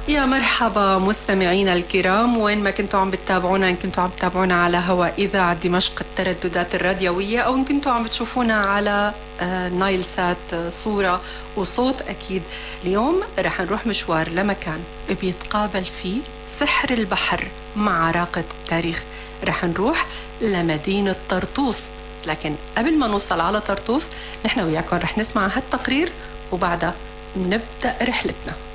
يا مرحبا مستمعينا الكرام، وين ما كنتوا عم بتتابعونا، إن كنتوا عم تتابعونا على هواء إذاعة دمشق الترددات الراديوية، أو إن كنتوا عم بتشوفونا على نايل سات صورة وصوت أكيد. اليوم رح نروح مشوار لمكان بيتقابل فيه سحر البحر مع عراقة التاريخ. رح نروح لمدينة طرطوس، لكن قبل ما نوصل على طرطوس نحن وياكم رح نسمع هالتقرير وبعدها نبدأ رحلتنا.